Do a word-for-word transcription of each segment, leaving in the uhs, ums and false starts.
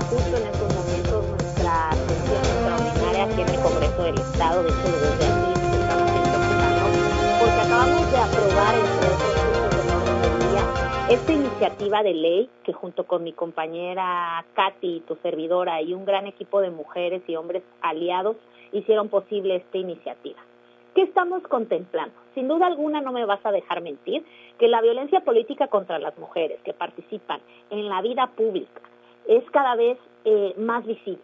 justo en estos momentos nuestra sesión extraordinaria aquí en el Congreso del Estado. De hecho, desde aquí estamos empezando, porque acabamos de aprobar, entre otros puntos del orden del día, esta iniciativa de ley que junto con mi compañera Katy, tu servidora, y un gran equipo de mujeres y hombres aliados hicieron posible esta iniciativa. ¿Qué estamos contemplando? Sin duda alguna, no me vas a dejar mentir, que la violencia política contra las mujeres que participan en la vida pública es cada vez eh, más visible.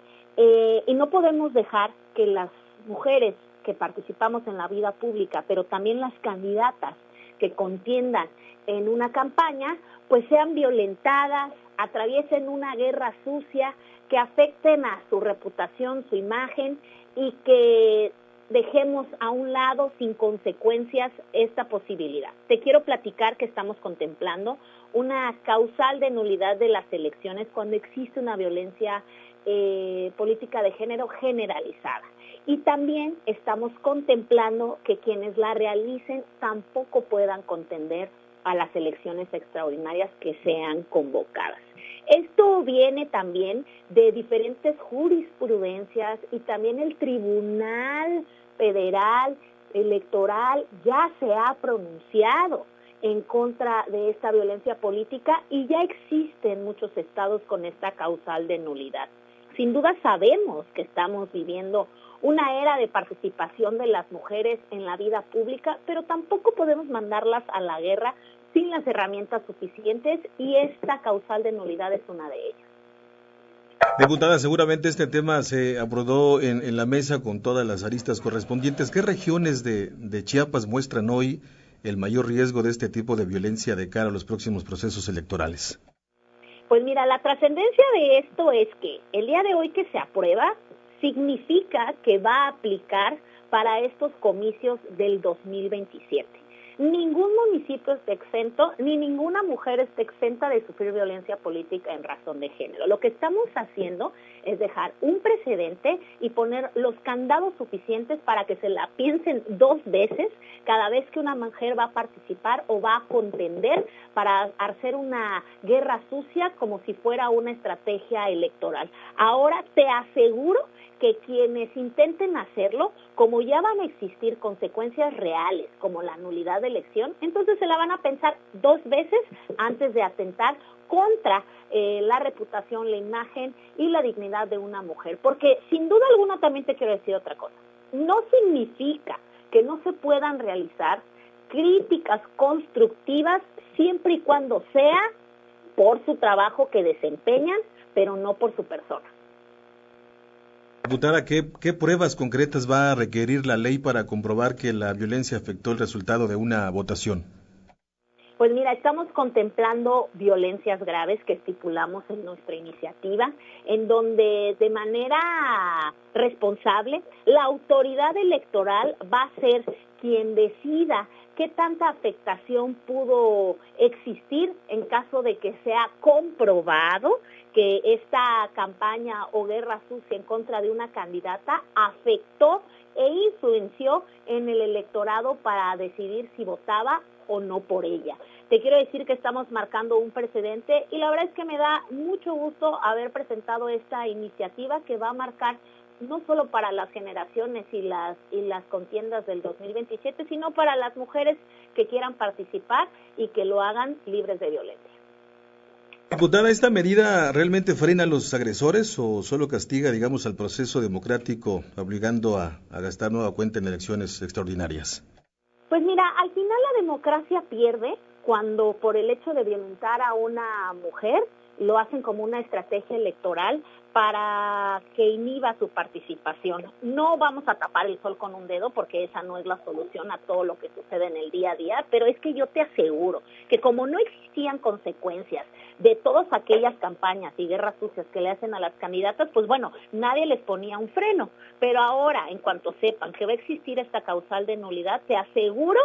Eh, y no podemos dejar que las mujeres que participamos en la vida pública, pero también las candidatas que contiendan en una campaña, pues sean violentadas, atraviesen una guerra sucia, que afecten a su reputación, su imagen, y que dejemos a un lado sin consecuencias esta posibilidad. Te quiero platicar que estamos contemplando una causal de nulidad de las elecciones cuando existe una violencia eh, política de género generalizada. Y también estamos contemplando que quienes la realicen tampoco puedan contender a las elecciones extraordinarias que sean convocadas. Esto viene también de diferentes jurisprudencias y también el Tribunal Federal Electoral ya se ha pronunciado en contra de esta violencia política y ya existen muchos estados con esta causal de nulidad. Sin duda sabemos que estamos viviendo una era de participación de las mujeres en la vida pública, pero tampoco podemos mandarlas a la guerra sin las herramientas suficientes, y esta causal de nulidad es una de ellas. Diputada, seguramente este tema se abordó en, en la mesa con todas las aristas correspondientes. ¿Qué regiones de, de Chiapas muestran hoy el mayor riesgo de este tipo de violencia de cara a los próximos procesos electorales? Pues mira, la trascendencia de esto es que el día de hoy que se aprueba significa que va a aplicar para estos comicios del dos mil veintisiete. Ningún municipio está exento, ni ninguna mujer está exenta de sufrir violencia política en razón de género. Lo que estamos haciendo es dejar un precedente y poner los candados suficientes para que se la piensen dos veces cada vez que una mujer va a participar o va a contender para hacer una guerra sucia como si fuera una estrategia electoral. Ahora te aseguro que quienes intenten hacerlo, como ya van a existir consecuencias reales, como la nulidad de elección, entonces se la van a pensar dos veces antes de atentar contra eh, la reputación, la imagen y la dignidad de una mujer. Porque sin duda alguna también te quiero decir otra cosa. No significa que no se puedan realizar críticas constructivas siempre y cuando sea por su trabajo que desempeñan, pero no por su persona. Diputada, ¿qué, ¿qué pruebas concretas va a requerir la ley para comprobar que la violencia afectó el resultado de una votación? Pues mira, estamos contemplando violencias graves que estipulamos en nuestra iniciativa, en donde de manera responsable la autoridad electoral va a ser quien decida qué tanta afectación pudo existir en caso de que sea comprobado que esta campaña o guerra sucia en contra de una candidata afectó e influenció en el electorado para decidir si votaba o no por ella. Te quiero decir que estamos marcando un precedente y la verdad es que me da mucho gusto haber presentado esta iniciativa que va a marcar no solo para las generaciones y las y las contiendas del dos mil veintisiete, sino para las mujeres que quieran participar y que lo hagan libres de violencia. Diputada, ¿esta medida realmente frena a los agresores o solo castiga, digamos, al proceso democrático, obligando a, a gastar nueva cuenta en elecciones extraordinarias? Pues mira, al final la democracia pierde cuando por el hecho de violentar a una mujer lo hacen como una estrategia electoral para que inhiba su participación. No vamos a tapar el sol con un dedo porque esa no es la solución a todo lo que sucede en el día a día, pero es que yo te aseguro que como no existían consecuencias de todas aquellas campañas y guerras sucias que le hacen a las candidatas, pues bueno, nadie les ponía un freno. Pero ahora, en cuanto sepan que va a existir esta causal de nulidad, te aseguro